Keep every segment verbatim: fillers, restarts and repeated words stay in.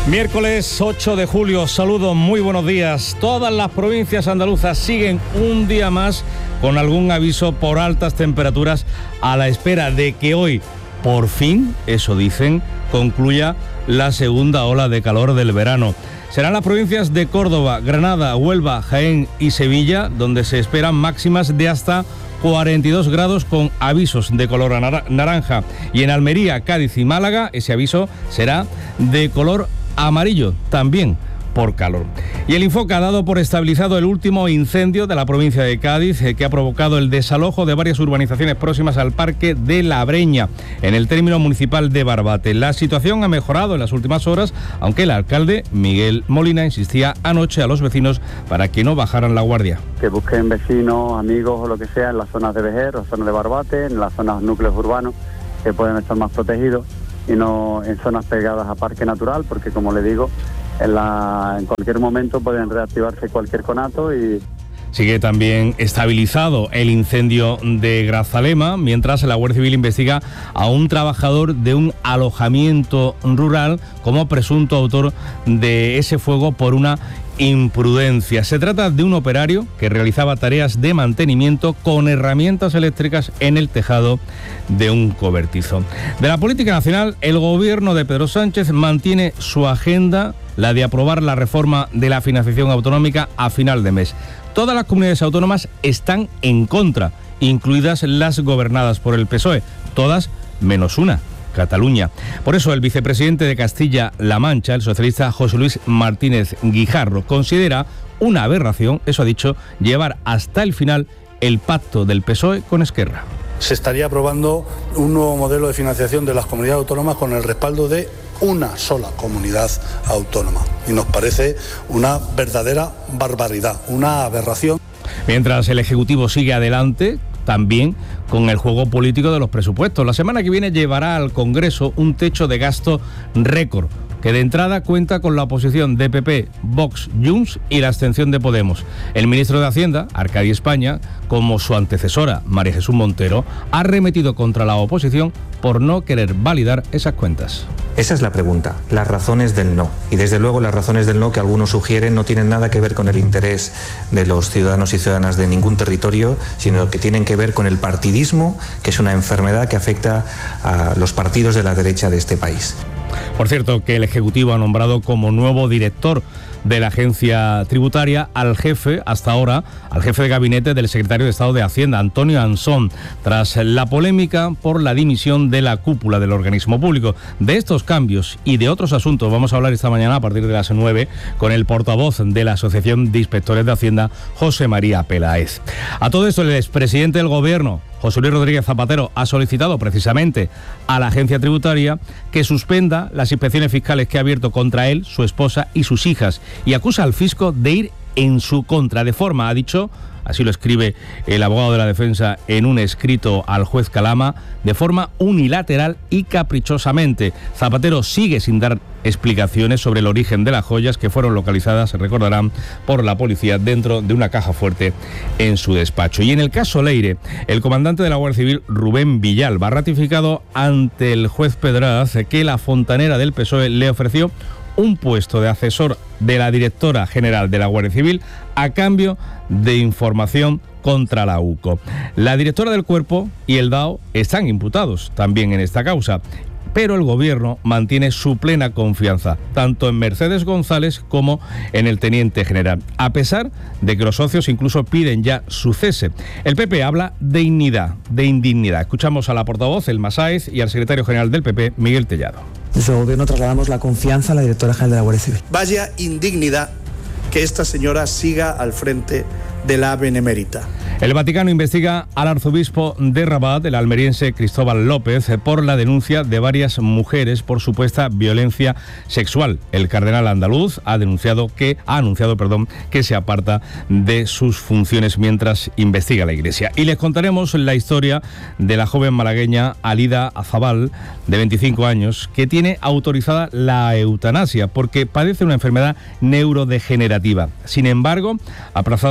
Miércoles ocho de julio, saludos, muy buenos días. Todas las provincias andaluzas siguen un día más con algún aviso por altas temperaturas a la espera de que hoy, por fin, eso dicen, concluya la segunda ola de calor del verano. Serán las provincias de Córdoba, Granada, Huelva, Jaén y Sevilla, donde se esperan máximas de hasta cuarenta y dos grados con avisos de color naranja. Y en Almería, Cádiz y Málaga, ese aviso será de color amarillo, también por calor. Y el Infoca ha dado por estabilizado el último incendio de la provincia de Cádiz, eh, que ha provocado el desalojo de varias urbanizaciones próximas al Parque de la Breña, en el término municipal de Barbate. La situación ha mejorado en las últimas horas, aunque el alcalde, Miguel Molina, insistía anoche a los vecinos para que no bajaran la guardia. Que busquen vecinos, amigos o lo que sea en las zonas de Vejer, o zonas de Barbate, en las zonas núcleos urbanos, que pueden estar más protegidos, y no en zonas pegadas a parque natural, porque como le digo, en, la, en cualquier momento pueden reactivarse cualquier conato. Y sigue también estabilizado el incendio de Grazalema, mientras la Guardia Civil investiga a un trabajador de un alojamiento rural como presunto autor de ese fuego por una imprudencia. Se trata de un operario que realizaba tareas de mantenimiento con herramientas eléctricas en el tejado de un cobertizo. De la política nacional, el gobierno de Pedro Sánchez mantiene su agenda, la de aprobar la reforma de la financiación autonómica a final de mes. Todas las comunidades autónomas están en contra, incluidas las gobernadas por el P S O E, todas menos una, Cataluña. Por eso el vicepresidente de Castilla-La Mancha, el socialista José Luis Martínez Guijarro, considera una aberración, eso ha dicho, llevar hasta el final el pacto del P S O E con Esquerra. Se estaría aprobando un nuevo modelo de financiación de las comunidades autónomas con el respaldo de una sola comunidad autónoma. Y nos parece una verdadera barbaridad, una aberración. Mientras el Ejecutivo sigue adelante, también con el juego político de los presupuestos. La semana que viene llevará al Congreso un techo de gasto récord, que de entrada cuenta con la oposición de P P, Vox, Junts y la abstención de Podemos. El ministro de Hacienda, Arcadi España, como su antecesora, María Jesús Montero, ha arremetido contra la oposición por no querer validar esas cuentas. Esa es la pregunta, las razones del no. Y desde luego las razones del no que algunos sugieren no tienen nada que ver con el interés de los ciudadanos y ciudadanas de ningún territorio, sino que tienen que ver con el partidismo, que es una enfermedad que afecta a los partidos de la derecha de este país. Por cierto, que el Ejecutivo ha nombrado como nuevo director de la agencia tributaria al jefe, hasta ahora, al jefe de gabinete del secretario de Estado de Hacienda, Antonio Ansón, tras la polémica por la dimisión de la cúpula del organismo público. De estos cambios y de otros asuntos vamos a hablar esta mañana a partir de las nueve con el portavoz de la Asociación de Inspectores de Hacienda, José María Peláez. A todo esto, el expresidente del Gobierno, José Luis Rodríguez Zapatero, ha solicitado precisamente a la agencia tributaria que suspenda las inspecciones fiscales que ha abierto contra él, su esposa y sus hijas, y acusa al fisco de ir en su contra, de forma, ha dicho, así lo escribe el abogado de la defensa en un escrito al juez Calama, de forma unilateral y caprichosamente. Zapatero sigue sin dar explicaciones sobre el origen de las joyas que fueron localizadas, se recordarán, por la policía dentro de una caja fuerte en su despacho. Y en el caso Leire, el comandante de la Guardia Civil, Rubén Villalba, ha ratificado ante el juez Pedraz que la fontanera del P S O E le ofreció un puesto de asesor de la directora general de la Guardia Civil a cambio de información contra la U C O. La directora del cuerpo y el D A O están imputados también en esta causa, pero el gobierno mantiene su plena confianza, tanto en Mercedes González como en el teniente general, a pesar de que los socios incluso piden ya su cese. El P P habla de dignidad, de indignidad. Escuchamos a la portavoz, Elma Sáez, y al secretario general del P P, Miguel Tellado. Desde el gobierno trasladamos la confianza a la directora general de la Guardia Civil. Vaya indignidad que esta señora siga al frente de la Benemérita. El Vaticano investiga al arzobispo de Rabat, el almeriense Cristóbal López, por la denuncia de varias mujeres por supuesta violencia sexual. El cardenal andaluz ha denunciado que ha anunciado, perdón, que se aparta de sus funciones mientras investiga la Iglesia. Y les contaremos la historia de la joven malagueña Alida Azabal, de veinticinco años, que tiene autorizada la eutanasia porque padece una enfermedad neurodegenerativa. Sin embargo, ha aplazado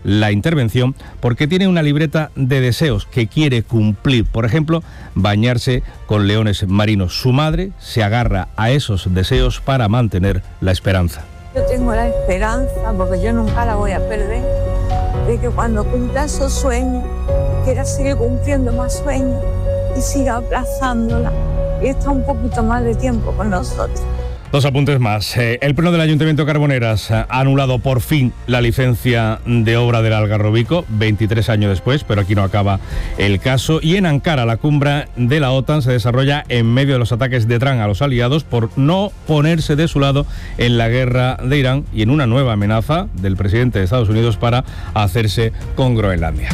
la intervención porque tiene una libreta de deseos que quiere cumplir. Por ejemplo, bañarse con leones marinos. Su madre se agarra a esos deseos para mantener la esperanza. Yo tengo la esperanza, porque yo nunca la voy a perder, de que cuando cumpla esos sueños, quiera seguir cumpliendo más sueños y siga aplazándola y está un poquito más de tiempo con nosotros. Dos apuntes más. Eh, el Pleno del Ayuntamiento de Carboneras ha anulado por fin la licencia de obra del Algarrobico, veintitrés años después, pero aquí no acaba el caso. Y en Ankara, la cumbre de la OTAN se desarrolla en medio de los ataques de Trump a los aliados por no ponerse de su lado en la guerra de Irán y en una nueva amenaza del presidente de Estados Unidos para hacerse con Groenlandia.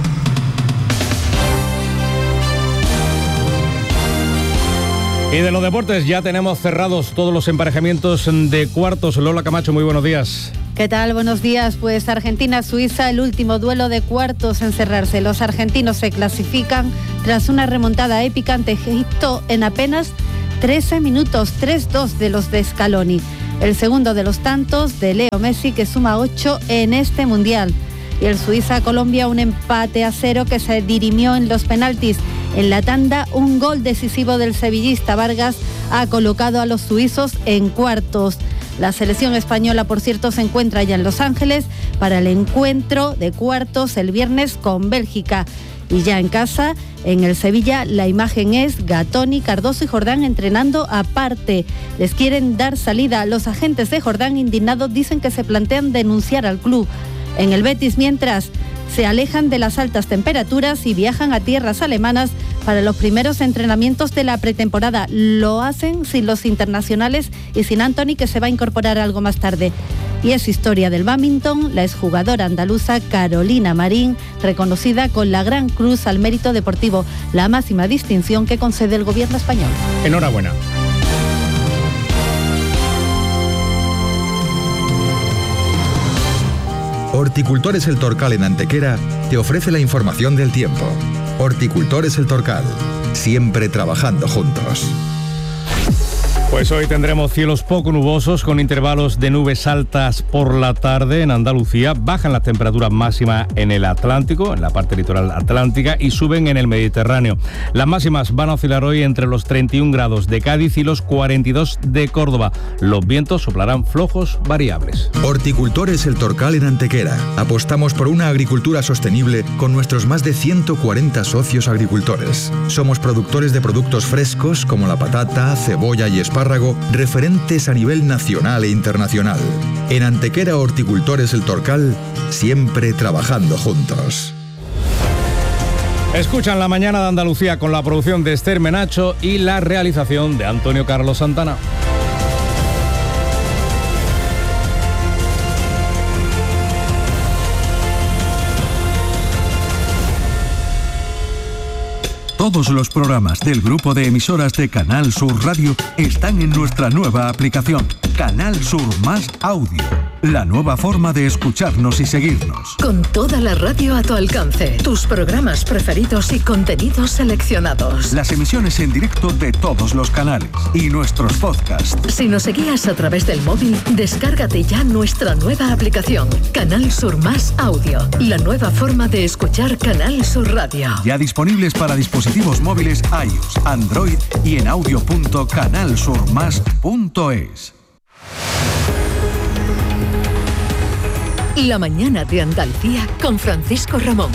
Y de los deportes ya tenemos cerrados todos los emparejamientos de cuartos. Lola Camacho, muy buenos días. ¿Qué tal? Buenos días. Pues Argentina-Suiza, el último duelo de cuartos en cerrarse. Los argentinos se clasifican tras una remontada épica ante Egipto en apenas trece minutos, tres dos de los de Scaloni. El segundo de los tantos de Leo Messi, que suma ocho en este Mundial. Y el Suiza-Colombia, un empate a cero que se dirimió en los penaltis. En la tanda, un gol decisivo del sevillista Vargas ha colocado a los suizos en cuartos. La selección española, por cierto, se encuentra ya en Los Ángeles para el encuentro de cuartos el viernes con Bélgica. Y ya en casa, en el Sevilla, la imagen es Gatoni, Cardoso y Jordán entrenando aparte. Les quieren dar salida. Los agentes de Jordán, indignados, dicen que se plantean denunciar al club. En el Betis, mientras, se alejan de las altas temperaturas y viajan a tierras alemanas para los primeros entrenamientos de la pretemporada. Lo hacen sin los internacionales y sin Anthony, que se va a incorporar algo más tarde. Y es historia del bádminton, la exjugadora andaluza Carolina Marín, reconocida con la Gran Cruz al Mérito Deportivo, la máxima distinción que concede el gobierno español. Enhorabuena. Horticultores El Torcal en Antequera te ofrece la información del tiempo. Horticultores El Torcal, siempre trabajando juntos. Pues hoy tendremos cielos poco nubosos con intervalos de nubes altas por la tarde en Andalucía. Bajan las temperaturas máximas en el Atlántico, en la parte litoral atlántica, y suben en el Mediterráneo. Las máximas van a oscilar hoy entre los treinta y un grados de Cádiz y los cuarenta y dos de Córdoba. Los vientos soplarán flojos variables. Horticultores El Torcal en Antequera. Apostamos por una agricultura sostenible con nuestros más de ciento cuarenta socios agricultores. Somos productores de productos frescos como la patata, cebolla y espárrago, referentes a nivel nacional e internacional. En Antequera, Horticultores El Torcal, siempre trabajando juntos. Escuchan La Mañana de Andalucía con la producción de Esther Menacho y la realización de Antonio Carlos Santana. Todos los programas del grupo de emisoras de Canal Sur Radio están en nuestra nueva aplicación, Canal Sur Más Audio. La nueva forma de escucharnos y seguirnos. Con toda la radio a tu alcance, tus programas preferidos y contenidos seleccionados. Las emisiones en directo de todos los canales y nuestros podcasts. Si nos seguías a través del móvil, descárgate ya nuestra nueva aplicación, Canal Sur Más Audio. La nueva forma de escuchar Canal Sur Radio. Ya disponibles para dispositivos móviles iOS, Android y en audio punto canal sur más punto es. La mañana de Andalucía con Francisco Ramón.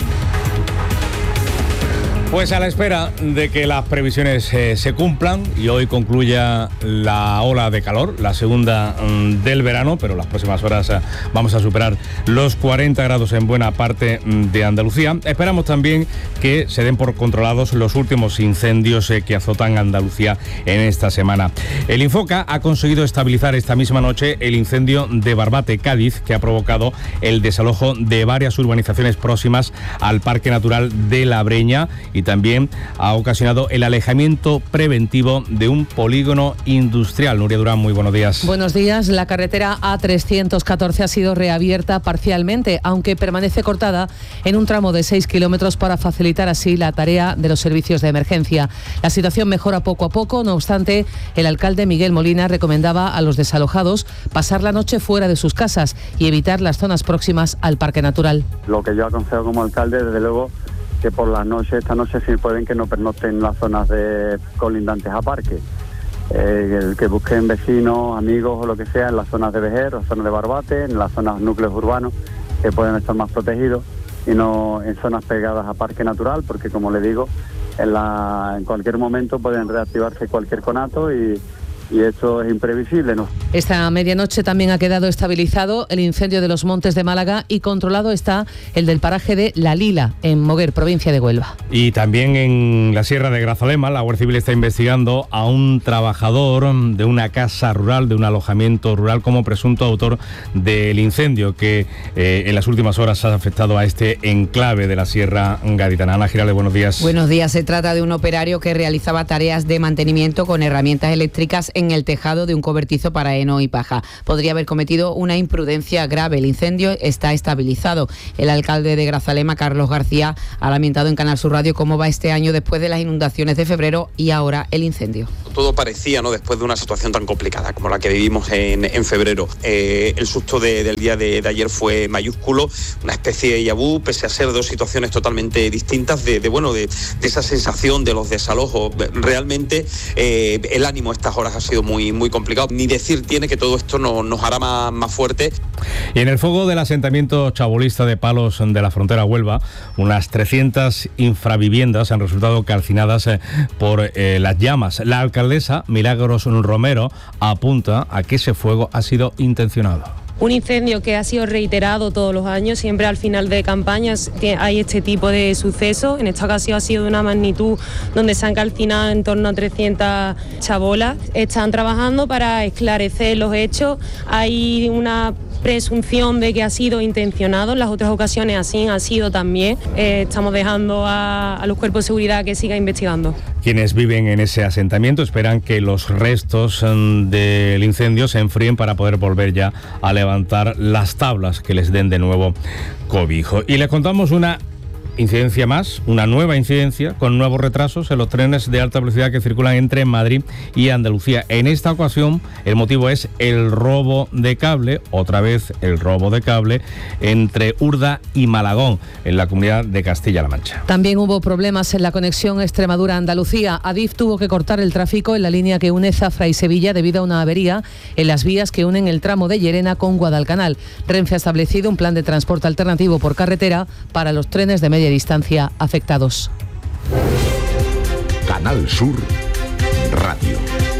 Pues a la espera de que las previsiones eh, se cumplan y hoy concluya la ola de calor, la segunda mm, del verano, pero las próximas horas eh, vamos a superar los cuarenta grados en buena parte mm, de Andalucía. Esperamos también que se den por controlados los últimos incendios eh, que azotan Andalucía en esta semana. El Infoca ha conseguido estabilizar esta misma noche el incendio de Barbate, Cádiz, que ha provocado el desalojo de varias urbanizaciones próximas al Parque Natural de La Breña y y también ha ocasionado el alejamiento preventivo de un polígono industrial. Nuria Durán, muy buenos días. Buenos días. La carretera A trescientos catorce ha sido reabierta parcialmente, aunque permanece cortada en un tramo de seis kilómetros para facilitar así la tarea de los servicios de emergencia. La situación mejora poco a poco, no obstante, el alcalde Miguel Molina recomendaba a los desalojados pasar la noche fuera de sus casas y evitar las zonas próximas al Parque Natural. Lo que yo aconsejo como alcalde, desde luego, que por las noches, esta noche sí pueden que no pernocten en las zonas de colindantes a parque. Eh, que busquen vecinos, amigos o lo que sea en las zonas de Vejer, o zonas de Barbate, en las zonas núcleos urbanos que pueden estar más protegidos y no en zonas pegadas a parque natural, porque como le digo, en, la, en cualquier momento pueden reactivarse cualquier conato y y esto es imprevisible, ¿no? Esta medianoche también ha quedado estabilizado el incendio de los Montes de Málaga y controlado está el del paraje de La Lila, en Moguer, provincia de Huelva. Y también en la Sierra de Grazalema, la Guardia Civil está investigando a un trabajador de una casa rural, de un alojamiento rural, como presunto autor del incendio que eh, en las últimas horas ha afectado a este enclave de la Sierra Gaditana. Ana Giralde, buenos días. Buenos días. Se trata de un operario que realizaba tareas de mantenimiento con herramientas eléctricas en el tejado de un cobertizo para heno y paja. Podría haber cometido una imprudencia grave. El incendio está estabilizado. El alcalde de Grazalema, Carlos García, ha lamentado en Canal Sur Radio cómo va este año después de las inundaciones de febrero y ahora el incendio. Todo parecía, ¿no?, después de una situación tan complicada como la que vivimos en, en febrero. Eh, el susto de, del día de, de ayer fue mayúsculo, una especie de déjà vu, pese a ser dos situaciones totalmente distintas, de, de bueno, de, de esa sensación de los desalojos. Realmente eh, el ánimo a estas horas ha sido muy, muy complicado. Ni decir tiene que todo esto no, nos hará más, más fuerte. Y en el fuego del asentamiento chabolista de Palos de la frontera Huelva, unas trescientas infraviviendas han resultado calcinadas eh, por eh, las llamas. La alcaldesa Milagros Romero apunta a que ese fuego ha sido intencionado. Un incendio que ha sido reiterado todos los años, siempre al final de campañas hay este tipo de sucesos. En esta ocasión ha sido de una magnitud donde se han calcinado en torno a trescientas chabolas. Están trabajando para esclarecer los hechos. Hay una presunción de que ha sido intencionado, en las otras ocasiones así ha sido también. Eh, estamos dejando a, a los cuerpos de seguridad que sigan investigando. Quienes viven en ese asentamiento esperan que los restos um, del incendio se enfríen para poder volver ya a levantar las tablas que les den de nuevo cobijo. Y les contamos una incidencia más, una nueva incidencia con nuevos retrasos en los trenes de alta velocidad que circulan entre Madrid y Andalucía. En esta ocasión el motivo es el robo de cable, otra vez el robo de cable entre Urda y Malagón, en la comunidad de Castilla-La Mancha. También hubo problemas en la conexión Extremadura-Andalucía. Adif tuvo que cortar el tráfico en la línea que une Zafra y Sevilla debido a una avería en las vías que unen el tramo de Llerena con Guadalcanal. Renfe ha establecido un plan de transporte alternativo por carretera para los trenes de media distancia afectados. Canal Sur Radio.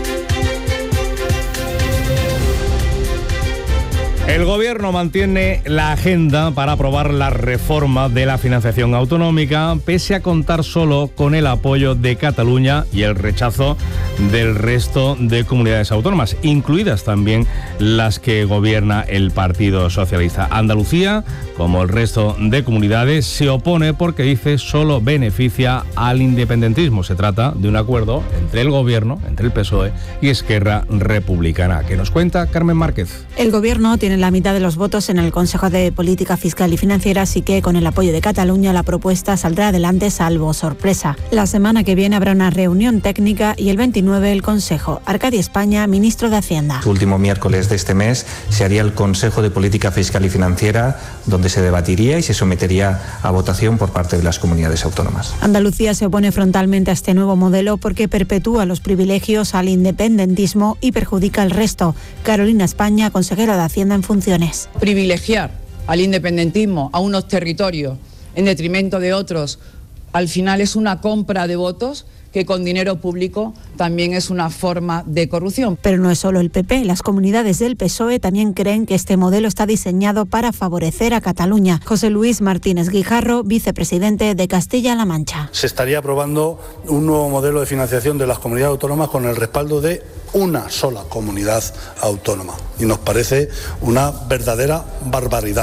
El Gobierno mantiene la agenda para aprobar la reforma de la financiación autonómica, pese a contar solo con el apoyo de Cataluña y el rechazo del resto de comunidades autónomas, incluidas también las que gobierna el Partido Socialista. Andalucía, como el resto de comunidades, se opone porque dice solo beneficia al independentismo. Se trata de un acuerdo entre el Gobierno, entre el P S O E y Esquerra Republicana. ¿Qué nos cuenta Carmen Márquez? El Gobierno tiene la mitad de los votos en el Consejo de Política Fiscal y Financiera, así que con el apoyo de Cataluña la propuesta saldrá adelante salvo sorpresa. La semana que viene habrá una reunión técnica y el veintinueve el Consejo. Arcadi España, ministro de Hacienda. El último miércoles de este mes se haría el Consejo de Política Fiscal y Financiera, donde se debatiría y se sometería a votación por parte de las comunidades autónomas. Andalucía se opone frontalmente a este nuevo modelo porque perpetúa los privilegios al independentismo y perjudica al resto. Carolina España, consejera de Hacienda en funciones. Privilegiar al independentismo, a unos territorios, en detrimento de otros, al final es una compra de votos que con dinero público también es una forma de corrupción. Pero no es solo el P P, las comunidades del P S O E también creen que este modelo está diseñado para favorecer a Cataluña. José Luis Martínez Guijarro, vicepresidente de Castilla-La Mancha. Se estaría aprobando un nuevo modelo de financiación de las comunidades autónomas con el respaldo de una sola comunidad autónoma. Y nos parece una verdadera barbaridad.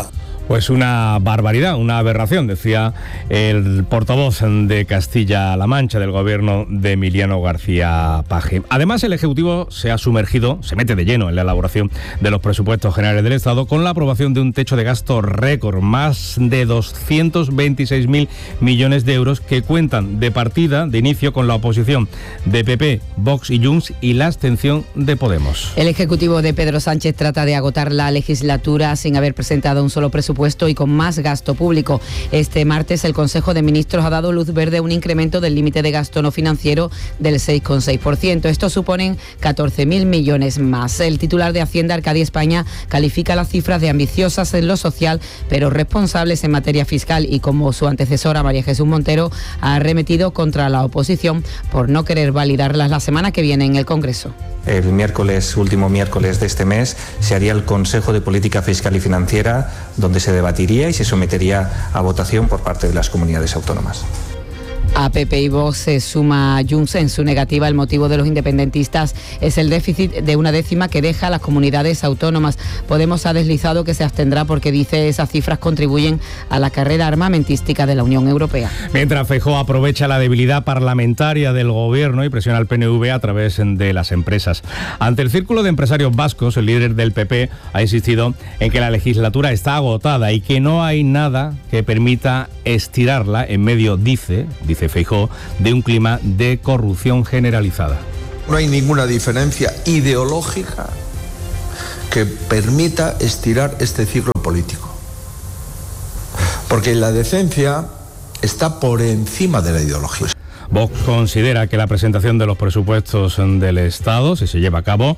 Pues una barbaridad, una aberración, decía el portavoz de Castilla-La Mancha del gobierno de Emiliano García Paje. Además, el Ejecutivo se ha sumergido, se mete de lleno en la elaboración de los presupuestos generales del Estado con la aprobación de un techo de gasto récord, más de doscientos veintiséis mil millones de euros que cuentan de partida, de inicio, con la oposición de P P, Vox y Junts y la abstención de Podemos. El Ejecutivo de Pedro Sánchez trata de agotar la legislatura sin haber presentado un solo presupuesto y con más gasto público. Este martes el Consejo de Ministros ha dado luz verde a un incremento del límite de gasto no financiero del seis coma seis por ciento. Esto suponen catorce mil millones más. El titular de Hacienda, Arcadia España, califica las cifras de ambiciosas en lo social, pero responsables en materia fiscal, y como su antecesora María Jesús Montero ha arremetido contra la oposición por no querer validarlas la semana que viene en el Congreso. El miércoles, último miércoles de este mes, se haría el Consejo de Política Fiscal y Financiera, donde se debatiría y se sometería a votación por parte de las comunidades autónomas. A P P y Vox se suma Junts en su negativa. El motivo de los independentistas es el déficit de una décima que deja a las comunidades autónomas. Podemos ha deslizado que se abstendrá porque dice esas cifras contribuyen a la carrera armamentística de la Unión Europea. Mientras Feijóo aprovecha la debilidad parlamentaria del gobierno y presiona al P N V a través de las empresas. Ante el círculo de empresarios vascos, el líder del P P ha insistido en que la legislatura está agotada y que no hay nada que permita estirarla en medio, dice, dice Feijóo, de un clima de corrupción generalizada. No hay ninguna diferencia ideológica que permita estirar este ciclo político. Porque la decencia está por encima de la ideología. Vox considera que la presentación de los presupuestos del Estado, si se lleva a cabo,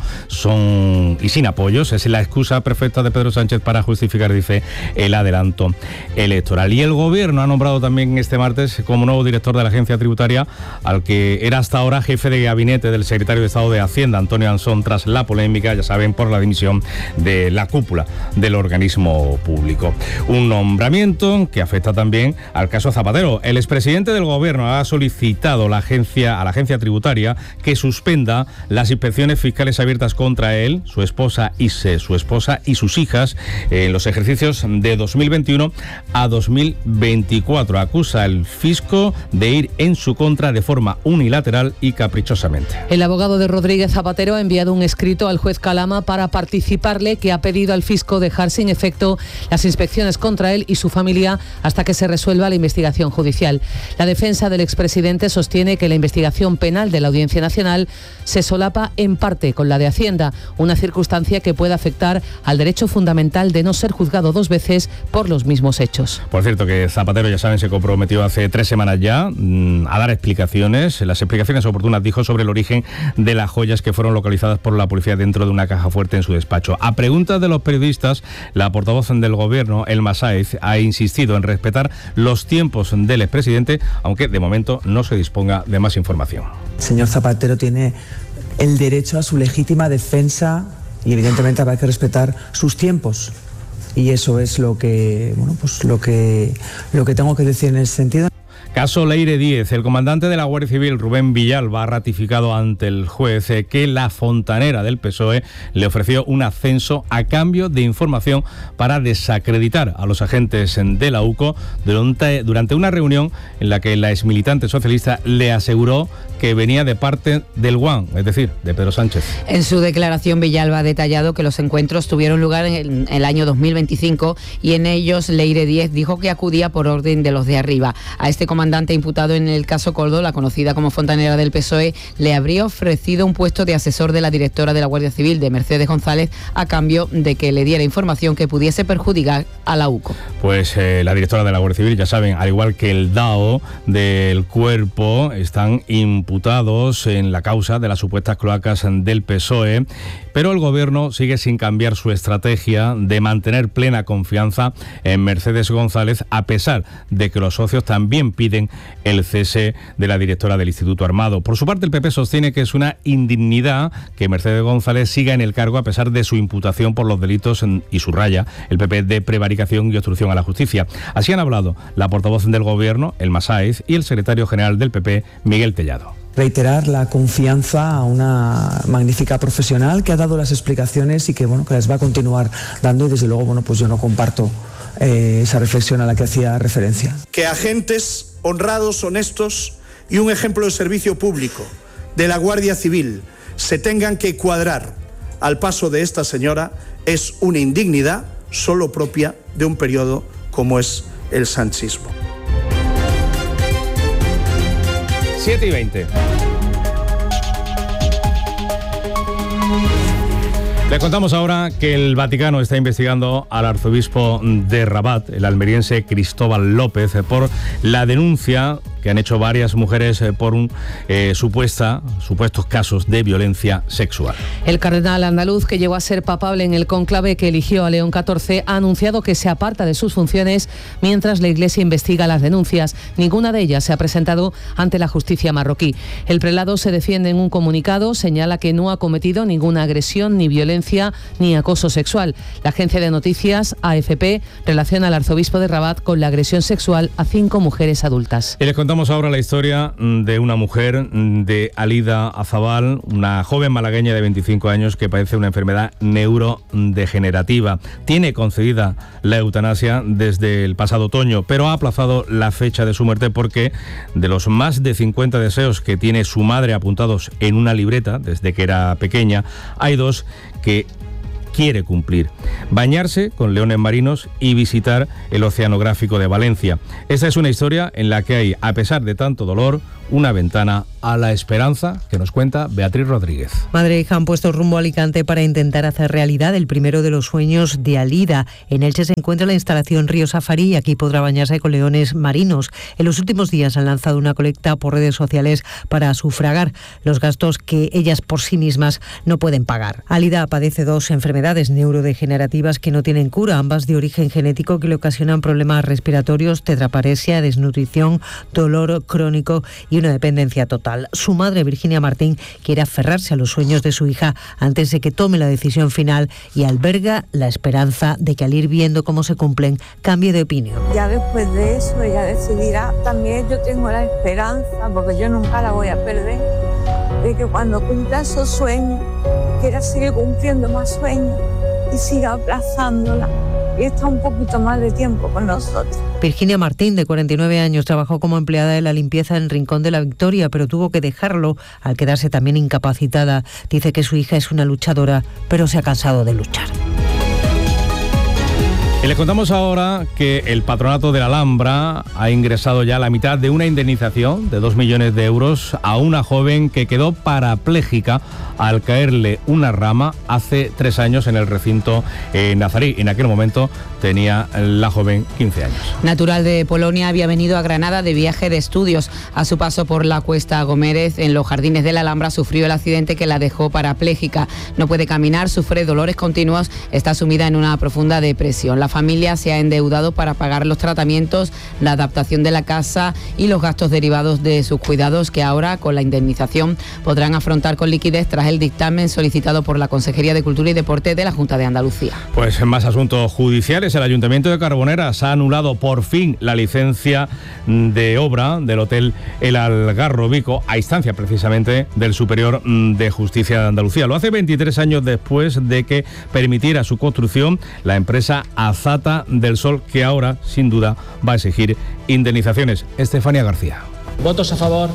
son y sin apoyos, es la excusa perfecta de Pedro Sánchez para justificar, dice, el adelanto electoral. Y el Gobierno ha nombrado también este martes como nuevo director de la Agencia Tributaria al que era hasta ahora jefe de gabinete del secretario de Estado de Hacienda, Antonio Ansón, tras la polémica, ya saben, por la dimisión de la cúpula del organismo público. Un nombramiento que afecta también al caso Zapatero. El expresidente del Gobierno ha solicitado la agencia, a la agencia tributaria que suspenda las inspecciones fiscales abiertas contra él, su esposa y se, su esposa y sus hijas en los ejercicios de dos mil veintiuno a dos mil veinticuatro. Acusa al fisco de ir en su contra de forma unilateral y caprichosamente. El abogado de Rodríguez Zapatero ha enviado un escrito al juez Calama para participarle, que ha pedido al fisco dejar sin efecto las inspecciones contra él y su familia hasta que se resuelva la investigación judicial. La defensa del expresidente sostiene que la investigación penal de la Audiencia Nacional se solapa en parte con la de Hacienda, una circunstancia que puede afectar al derecho fundamental de no ser juzgado dos veces por los mismos hechos. Por cierto, que Zapatero, ya saben, se comprometió hace tres semanas ya mmm, a dar explicaciones, las explicaciones oportunas, dijo, sobre el origen de las joyas que fueron localizadas por la policía dentro de una caja fuerte en su despacho. A preguntas de los periodistas, la portavoz del Gobierno, Elma Sáez, ha insistido en respetar los tiempos del expresidente, aunque de momento no se disponga de más información. El señor Zapatero tiene el derecho a su legítima defensa y evidentemente habrá que respetar sus tiempos. Y eso es lo que, bueno, pues lo que, lo que tengo que decir en ese sentido. Caso Leire Díez. El comandante de la Guardia Civil, Rubén Villalba, ha ratificado ante el juez que la fontanera del P S O E le ofreció un ascenso a cambio de información para desacreditar a los agentes de la U C O durante, durante una reunión en la que la exmilitante socialista le aseguró que venía de parte del Guan, es decir, de Pedro Sánchez. En su declaración, Villalba ha detallado que los encuentros tuvieron lugar en el año dos mil veinticinco y en ellos Leire Díez dijo que acudía por orden de los de arriba. A este comandante imputado en el caso Coldo, la conocida como fontanera del P S O E, le habría ofrecido un puesto de asesor de la directora de la Guardia Civil, de Mercedes González, a cambio de que le diera información que pudiese perjudicar a la U C O. Pues eh, la directora de la Guardia Civil, ya saben, al igual que el D A O del cuerpo, están imputados en la causa de las supuestas cloacas del P S O E, pero el Gobierno sigue sin cambiar su estrategia de mantener plena confianza en Mercedes González, a pesar de que los socios también piden el cese de la directora del Instituto Armado. Por su parte, el P P sostiene que es una indignidad que Mercedes González siga en el cargo a pesar de su imputación por los delitos, y subraya el P P, de prevaricación y obstrucción a la justicia. Así han hablado la portavoz del Gobierno, Elma Sáez, y el secretario general del P P, Miguel Tellado. reiterar la confianza a una magnífica profesional que ha dado las explicaciones y que, bueno, que las va a continuar dando, y desde luego, bueno, pues yo no comparto eh, esa reflexión a la que hacía referencia. Que agentes honrados, honestos y un ejemplo de servicio público de la Guardia Civil se tengan que cuadrar al paso de esta señora es una indignidad solo propia de un periodo como es el sanchismo. siete y veinte. Le contamos ahora que el Vaticano está investigando al arzobispo de Rabat, el almeriense Cristóbal López, por la denuncia que han hecho varias mujeres por un eh, supuesta, supuestos casos de violencia sexual. El cardenal andaluz, que llegó a ser papable en el cónclave que eligió a León catorce, ha anunciado que se aparta de sus funciones mientras la Iglesia investiga las denuncias. Ninguna de ellas se ha presentado ante la justicia marroquí. El prelado se defiende en un comunicado, señala que no ha cometido ninguna agresión, ni violencia, ni acoso sexual. La agencia de noticias A F P relaciona al arzobispo de Rabat con la agresión sexual a cinco mujeres adultas. Y les contamos ahora la historia de una mujer, de Alida Azabal, una joven malagueña de veinticinco años que padece una enfermedad neurodegenerativa. Tiene concedida la eutanasia desde el pasado otoño, pero ha aplazado la fecha de su muerte porque de los más de cincuenta deseos que tiene su madre apuntados en una libreta desde que era pequeña, hay dos que quiere cumplir: bañarse con leones marinos y visitar el Oceanográfico de Valencia. Esta es una historia en la que hay, a pesar de tanto dolor, una ventana a la esperanza, que nos cuenta Beatriz Rodríguez. Madre e hija han puesto rumbo a Alicante para intentar hacer realidad el primero de los sueños de Alida. En Elche se encuentra la instalación Río Safari y aquí podrá bañarse con leones marinos. En los últimos días han lanzado una colecta por redes sociales para sufragar los gastos que ellas por sí mismas no pueden pagar. Alida padece dos enfermedades neurodegenerativas que no tienen cura, ambas de origen genético, que le ocasionan problemas respiratorios, tetraparesia, desnutrición, dolor crónico y una dependencia total. Su madre, Virginia Martín, quiere aferrarse a los sueños de su hija antes de que tome la decisión final y alberga la esperanza de que al ir viendo cómo se cumplen, cambie de opinión. Ya después de eso ella decidirá. También yo tengo la esperanza, porque yo nunca la voy a perder, de que cuando cumpla esos sueños, quiera seguir cumpliendo más sueños y siga aplazándola. Y está un poquito más de tiempo con nosotros. Virginia Martín, de cuarenta y nueve años, trabajó como empleada de la limpieza en Rincón de la Victoria, pero tuvo que dejarlo al quedarse también incapacitada. Dice que su hija es una luchadora, pero se ha cansado de luchar. Y les contamos ahora que el Patronato de la Alhambra ha ingresado ya la mitad de una indemnización de dos millones de euros a una joven que quedó parapléjica al caerle una rama hace tres años en el recinto eh, nazarí. En aquel momento tenía la joven quince años. Natural de Polonia, había venido a Granada de viaje de estudios. A su paso por la Cuesta Gómez, en los jardines de la Alhambra, sufrió el accidente que la dejó parapléjica. No puede caminar, sufre dolores continuos, está sumida en una profunda depresión. La familia se ha endeudado para pagar los tratamientos, la adaptación de la casa y los gastos derivados de sus cuidados, que ahora, con la indemnización, podrán afrontar con liquidez tras el dictamen solicitado por la Consejería de Cultura y Deporte de la Junta de Andalucía. Pues en más asuntos judiciales, el Ayuntamiento de Carboneras ha anulado por fin la licencia de obra del Hotel El Algarrobico, a instancia precisamente del Superior de Justicia de Andalucía. Lo hace veintitrés años después de que permitiera su construcción la empresa Azata del Sol, que ahora, sin duda, va a exigir indemnizaciones. Estefanía García. ¿Votos a favor?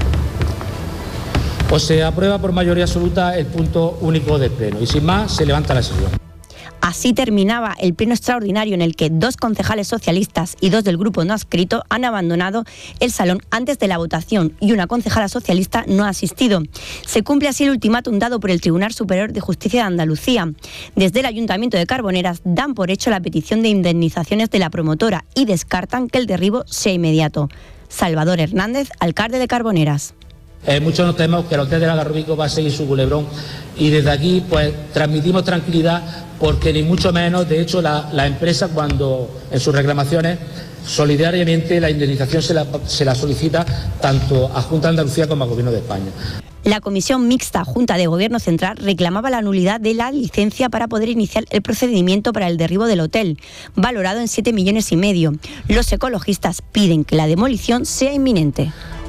Pues se aprueba por mayoría absoluta el punto único del Pleno y sin más se levanta la sesión. Así terminaba el pleno extraordinario en el que dos concejales socialistas y dos del grupo no adscrito han abandonado el salón antes de la votación y una concejala socialista no ha asistido. Se cumple así el ultimátum dado por el Tribunal Superior de Justicia de Andalucía. Desde el Ayuntamiento de Carboneras dan por hecho la petición de indemnizaciones de la promotora y descartan que el derribo sea inmediato. Salvador Hernández, alcalde de Carboneras. Eh, muchos nos tememos que el Hotel del Algarrobico va a seguir su culebrón y desde aquí pues transmitimos tranquilidad porque ni mucho menos, de hecho la, la empresa cuando en sus reclamaciones solidariamente la indemnización se la, se la solicita tanto a Junta de Andalucía como al Gobierno de España. La Comisión Mixta Junta de Gobierno Central reclamaba la nulidad de la licencia para poder iniciar el procedimiento para el derribo del hotel, valorado en siete millones y medio. Los ecologistas piden que la demolición sea inminente.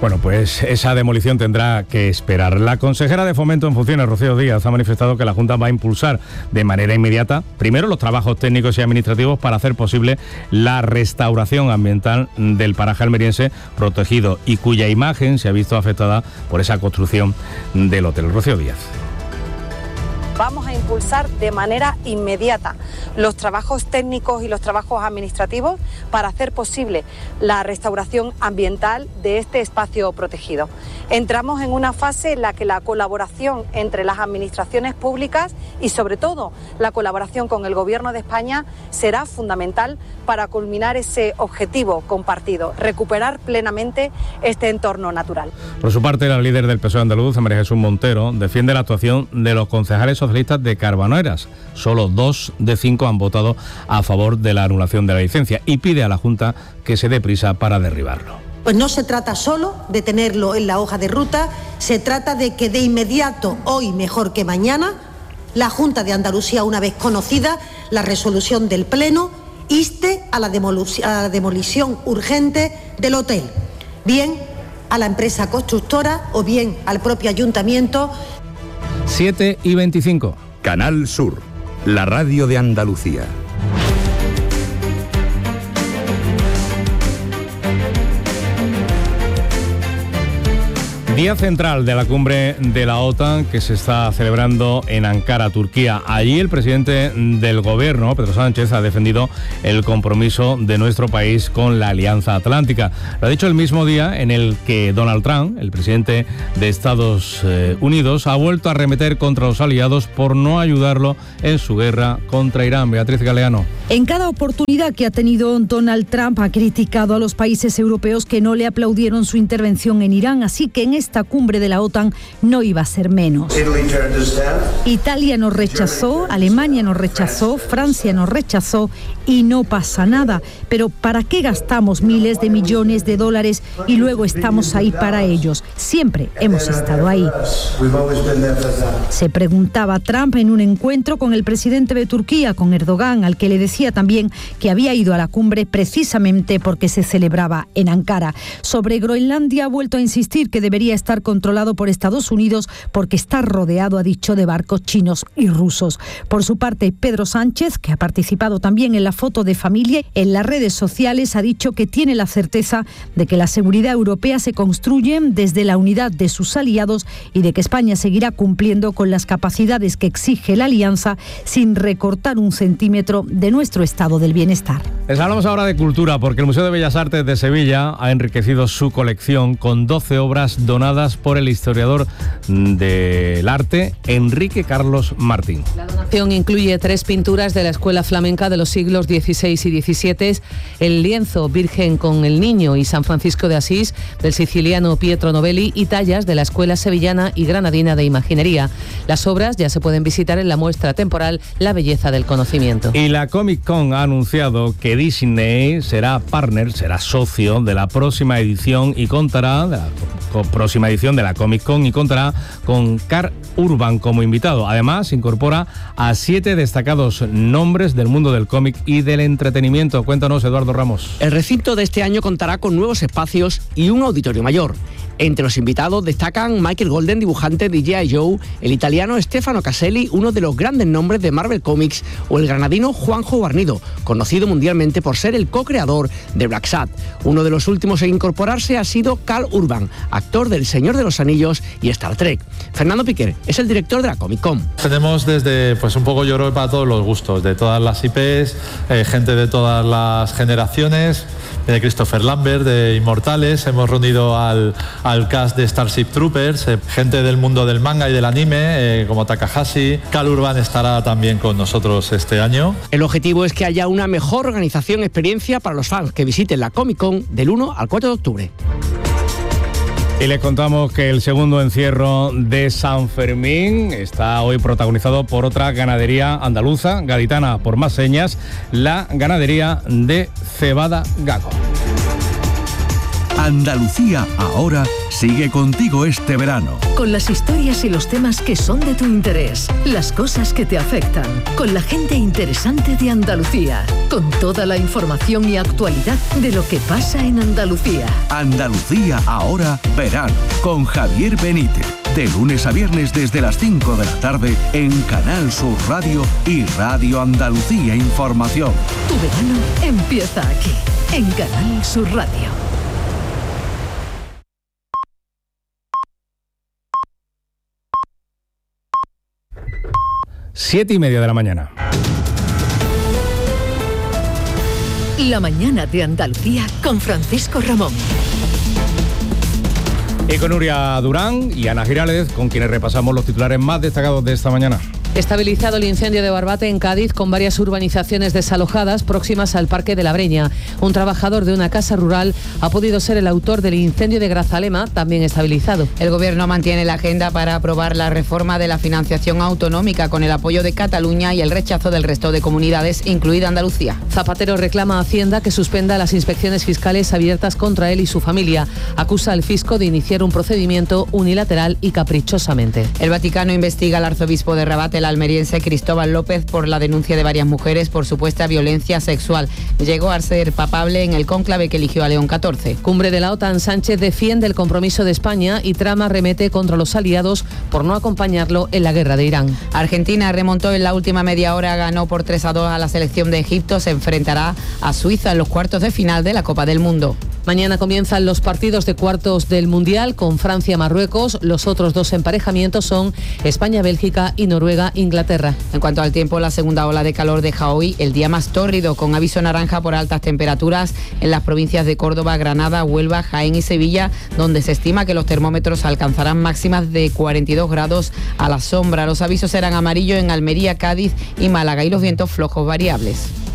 Bueno, pues esa demolición tendrá que esperar. La consejera de Fomento en funciones, Rocío Díaz, ha manifestado que la Junta va a impulsar de manera inmediata, primero, los trabajos técnicos y administrativos para hacer posible la restauración ambiental del paraje almeriense protegido y cuya imagen se ha visto afectada por esa construcción del hotel. Rocío Díaz. Vamos a impulsar de manera inmediata los trabajos técnicos y los trabajos administrativos para hacer posible la restauración ambiental de este espacio protegido. Entramos en una fase en la que la colaboración entre las administraciones públicas y sobre todo la colaboración con el Gobierno de España será fundamental para culminar ese objetivo compartido, recuperar plenamente este entorno natural. Por su parte, la líder del P S O E andaluz, María Jesús Montero, defiende la actuación de los concejales socialistas de Carboneras. Solo dos de cinco han votado a favor de la anulación de la licencia y pide a la Junta que se dé prisa para derribarlo. Pues no se trata solo de tenerlo en la hoja de ruta, se trata de que de inmediato, hoy mejor que mañana, la Junta de Andalucía, una vez conocida la resolución del Pleno, inste a la demolición, a la demolición urgente del hotel, bien a la empresa constructora o bien al propio ayuntamiento. siete y veinticinco. Canal Sur, la radio de Andalucía. Día central de la cumbre de la OTAN que se está celebrando en Ankara, Turquía. Allí el presidente del gobierno, Pedro Sánchez, ha defendido el compromiso de nuestro país con la Alianza Atlántica. Lo ha dicho el mismo día en el que Donald Trump, el presidente de Estados Unidos, ha vuelto a arremeter contra los aliados por no ayudarlo en su guerra contra Irán. Beatriz Galeano. En cada oportunidad que ha tenido Donald Trump ha criticado a los países europeos que no le aplaudieron su intervención en Irán, así que en esta cumbre de la OTAN no iba a ser menos. Italia nos rechazó, Alemania nos rechazó, Francia nos rechazó y no pasa nada. Pero ¿para qué gastamos miles de millones de dólares y luego estamos ahí para ellos? Siempre hemos estado ahí. Se preguntaba Trump en un encuentro con el presidente de Turquía, con Erdogan, al que le decía también que había ido a la cumbre precisamente porque se celebraba en Ankara. Sobre Groenlandia ha vuelto a insistir que debería estar controlado por Estados Unidos porque está rodeado, ha dicho, de barcos chinos y rusos. Por su parte, Pedro Sánchez, que ha participado también en la foto de familia en las redes sociales, ha dicho que tiene la certeza de que la seguridad europea se construye desde la unidad de sus aliados y de que España seguirá cumpliendo con las capacidades que exige la alianza sin recortar un centímetro de nuestro estado del bienestar. Les hablamos ahora de cultura porque el Museo de Bellas Artes de Sevilla ha enriquecido su colección con doce obras donadas por el historiador del arte Enrique Carlos Martín. La donación incluye tres pinturas de la escuela flamenca de los siglos dieciséis y diecisiete, el lienzo Virgen con el Niño y San Francisco de Asís del siciliano Pietro Novelli y tallas de la escuela sevillana y granadina de imaginería. Las obras ya se pueden visitar en la muestra temporal La belleza del conocimiento. Y la Comic Con ha anunciado que Disney será partner, será socio de la próxima edición y contará de la próxima edición de la Comic Con y contará con Karl Urban como invitado. Además, incorpora a siete destacados nombres del mundo del cómic y del entretenimiento. Cuéntanos, Eduardo Ramos. El recinto de este año contará con nuevos espacios y un auditorio mayor. Entre los invitados destacan Michael Golden, dibujante de G I Joe, el italiano Stefano Caselli, uno de los grandes nombres de Marvel Comics, o el granadino Juanjo Guarnido, conocido mundialmente por ser el co-creador de Black Sad. Uno de los últimos en incorporarse ha sido Karl Urban, actor del Señor de los Anillos y Star Trek. Fernando Piquer es el director de la Comic Con. Tenemos desde, pues un poco, yo creo, para todos los gustos, de todas las I Pes, eh, gente de todas las generaciones. De Christopher Lambert, de Inmortales, hemos reunido al, al cast de Starship Troopers, eh, gente del mundo del manga y del anime, eh, como Takahashi. Karl Urban estará también con nosotros este año. El objetivo es que haya una mejor organización y experiencia para los fans que visiten la Comic Con del uno al cuatro de octubre. Y les contamos que el segundo encierro de San Fermín está hoy protagonizado por otra ganadería andaluza, gaditana por más señas, la ganadería de Cebada Gago. Andalucía ahora sigue contigo este verano. Con las historias y los temas que son de tu interés, las cosas que te afectan, con la gente interesante de Andalucía, con toda la información y actualidad de lo que pasa en Andalucía. Andalucía ahora verano, con Javier Benítez. De lunes a viernes desde las cinco de la tarde en Canal Sur Radio y Radio Andalucía Información. Tu verano empieza aquí, en Canal Sur Radio. Siete y media de la mañana. La mañana de Andalucía con Francisco Ramón. Y con Nuria Durán y Ana Girález, con quienes repasamos los titulares más destacados de esta mañana. Estabilizado el incendio de Barbate en Cádiz con varias urbanizaciones desalojadas próximas al Parque de la Breña. Un trabajador de una casa rural ha podido ser el autor del incendio de Grazalema, también estabilizado. El Gobierno mantiene la agenda para aprobar la reforma de la financiación autonómica con el apoyo de Cataluña y el rechazo del resto de comunidades, incluida Andalucía. Zapatero reclama a Hacienda que suspenda las inspecciones fiscales abiertas contra él y su familia. Acusa al fisco de iniciar un procedimiento unilateral y caprichosamente. El Vaticano investiga al arzobispo de Rabat, el almeriense Cristóbal López, por la denuncia de varias mujeres por supuesta violencia sexual. Llegó a ser papable en el cónclave que eligió a León catorce. Cumbre de la OTAN. Sánchez defiende el compromiso de España y trama remete contra los aliados por no acompañarlo en la guerra de Irán. Argentina remontó en la última media hora, ganó por tres a dos a la selección de Egipto. Se enfrentará a Suiza en los cuartos de final de la Copa del Mundo. Mañana comienzan los partidos de cuartos del Mundial con Francia-Marruecos. Los otros dos emparejamientos son España-Bélgica y Noruega-Inglaterra. En cuanto al tiempo, la segunda ola de calor deja hoy el día más tórrido, con aviso naranja por altas temperaturas en las provincias de Córdoba, Granada, Huelva, Jaén y Sevilla, donde se estima que los termómetros alcanzarán máximas de cuarenta y dos grados a la sombra. Los avisos serán amarillo en Almería, Cádiz y Málaga y los vientos flojos variables.